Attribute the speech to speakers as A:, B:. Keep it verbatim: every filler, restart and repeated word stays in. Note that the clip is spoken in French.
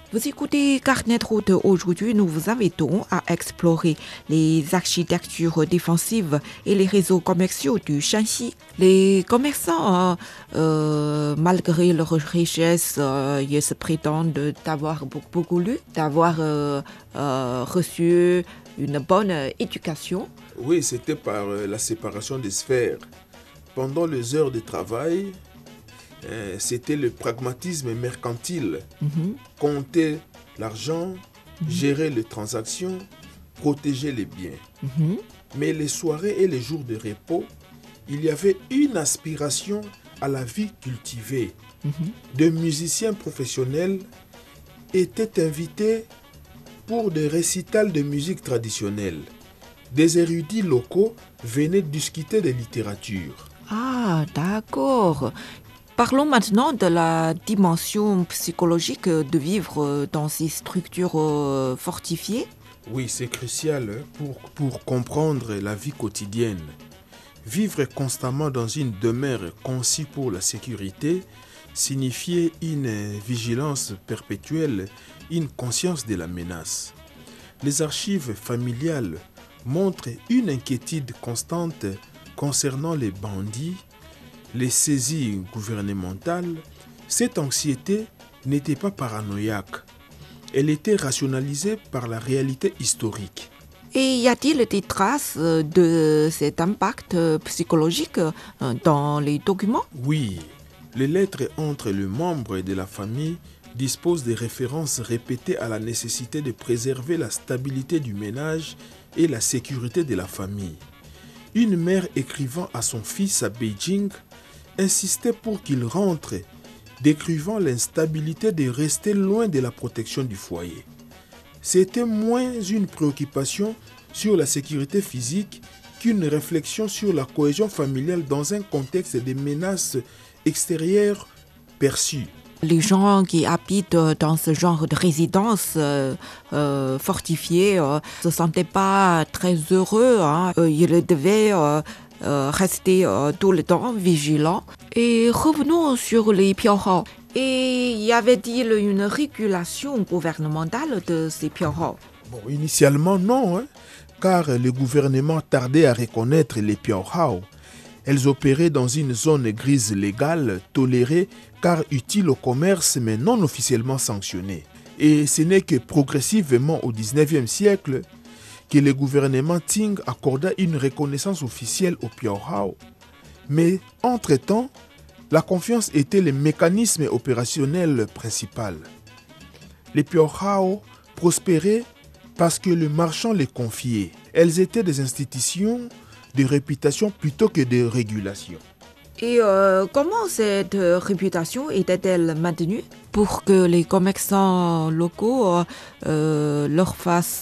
A: Vous écoutez Carnet de route. Aujourd'hui, nous vous invitons à explorer les architectures défensives et les réseaux commerciaux du Shanxi. Les commerçants, euh, malgré leur richesse, euh, ils se prétendent d'avoir beaucoup, beaucoup lu, d'avoir euh, euh, reçu une bonne éducation.
B: Oui, c'était par euh, la séparation des sphères. Pendant les heures de travail, euh, c'était le pragmatisme mercantile.
A: Mhm.
B: Compter l'argent, gérer les transactions, protéger les biens.
A: Mhm.
B: Mais les soirées et les jours de repos, il y avait une aspiration à la vie cultivée.
A: Mhm.
B: Des musiciens professionnels étaient invités pour des récitals de musique traditionnelle. Des érudits locaux venaient discuter de littérature.
A: Ah, d'accord. Parlons maintenant de la dimension psychologique de vivre dans ces structures fortifiées.
B: Oui, c'est crucial pour, pour comprendre la vie quotidienne. Vivre constamment dans une demeure conçue pour la sécurité signifiait une vigilance perpétuelle, une conscience de la menace. Les archives familiales montrent une inquiétude constante concernant les bandits, les saisies gouvernementales. Cette anxiété n'était pas paranoïaque. Elle était rationalisée par la réalité historique.
A: Et y a-t-il des traces de cet impact psychologique dans les documents?
B: Oui, les lettres entre les membres de la famille disposent de références répétées à la nécessité de préserver la stabilité du ménage et la sécurité de la famille. Une mère écrivant à son fils à Beijing insistait pour qu'il rentre, décrivant l'instabilité de rester loin de la protection du foyer. C'était moins une préoccupation sur la sécurité physique qu'une réflexion sur la cohésion familiale dans un contexte de menaces extérieures perçues.
A: Les gens qui habitent dans ce genre de résidence euh, euh, fortifiée euh, se sentaient pas très heureux. Hein. Euh, ils devaient euh, euh, rester euh, tout le temps vigilants. Et revenons sur les piaohao. Et y avait-il une régulation gouvernementale de ces piaohao?
B: Bon, initialement non, hein, car le gouvernement tardait à reconnaître les piaohao. Elles opéraient dans une zone grise légale, tolérée car utile au commerce mais non officiellement sanctionnée. Et ce n'est que progressivement au dix-neuvième siècle que le gouvernement Qing accorda une reconnaissance officielle aux piaohao. Mais entre-temps, la confiance était le mécanisme opérationnel principal. Les piaohao prospéraient parce que le marchand les confiait. Elles étaient des institutions de réputation plutôt que de régulation.
A: Et euh, comment cette réputation était-elle maintenue pour que les commerçants locaux euh, leur fassent